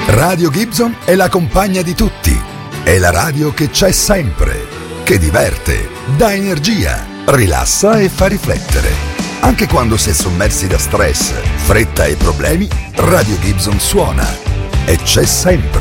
Radio Gibson è la compagna di tutti. È la radio che c'è sempre, che diverte, dà energia, rilassa e fa riflettere. Anche quando si è sommersi da stress, fretta e problemi, Radio Gibson suona. E c'è sempre.